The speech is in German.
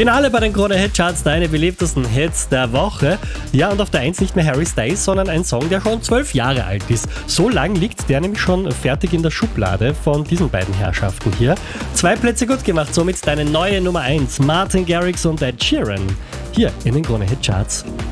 Finale bei den Krone Hit Charts, deine beliebtesten Hits der Woche. Ja, und auf der 1 nicht mehr Harry Styles, sondern ein Song, der schon 12 Jahre alt ist. So lang liegt der nämlich schon fertig in der Schublade von diesen beiden Herrschaften hier. 2 Plätze gut gemacht, somit deine neue Nummer 1. Martin Garrix und Ed Sheeran. Hier in den Krone Hit Charts.